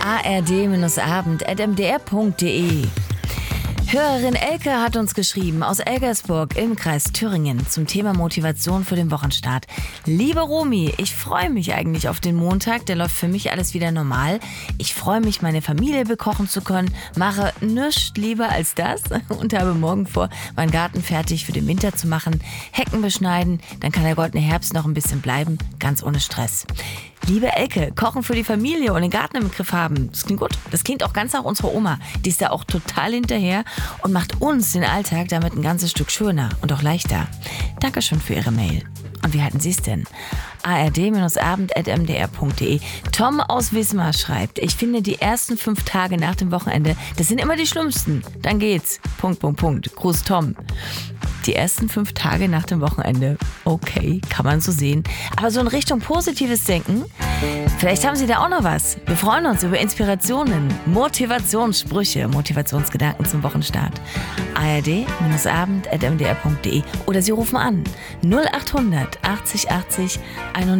ard-abend@mdr.de. Hörerin Elke hat uns geschrieben aus Elgersburg im Kreis Thüringen zum Thema Motivation für den Wochenstart. Liebe Romy, ich freue mich eigentlich auf den Montag, der läuft für mich alles wieder normal. Ich freue mich, meine Familie bekochen zu können, mache nichts lieber als das und habe morgen vor, meinen Garten fertig für den Winter zu machen, Hecken beschneiden, dann kann der goldene Herbst noch ein bisschen bleiben, ganz ohne Stress. Liebe Elke, kochen für die Familie und den Garten im Griff haben, das klingt gut. Das klingt auch ganz nach unserer Oma. Die ist da auch total hinterher und macht uns den Alltag damit ein ganzes Stück schöner und auch leichter. Dankeschön für Ihre Mail. Und wie halten Sie es denn? ard-abend@mdr.de. Tom aus Wismar schreibt, ich finde die ersten 5 Tage nach dem Wochenende, das sind immer die schlimmsten. Dann geht's. ... Gruß Tom. Die ersten 5 Tage nach dem Wochenende. Okay, kann man so sehen. Aber so in Richtung positives Denken, vielleicht haben Sie da auch noch was. Wir freuen uns über Inspirationen, Motivationssprüche, Motivationsgedanken zum Wochenstart. ard-abend@mdr.de oder Sie rufen an 0800 80 80 100.